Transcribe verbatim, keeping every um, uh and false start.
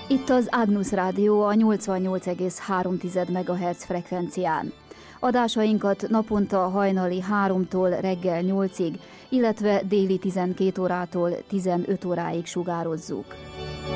Itt az Agnus Rádió a nyolcvannyolc egész három megahertz frekvencián. Adásainkat naponta hajnali háromtól reggel nyolcig, illetve déli tizenkét órától tizenöt óráig sugározzuk.